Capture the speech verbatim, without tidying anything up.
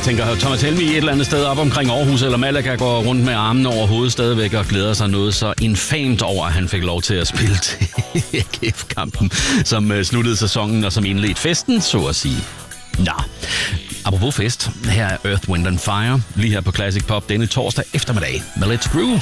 tænker, at Thomas Helmig et eller andet sted op omkring Aarhus eller Malaga går rundt med armene over hovedet stadigvæk og glæder sig noget så infamt over, at han fik lov til at spille til A G F-kampen, som sluttede sæsonen og som indledte festen, så at sige. Nå, apropos fest, her er Earth, Wind and Fire, lige her på Classic Pop denne torsdag eftermiddag med Let's Groove.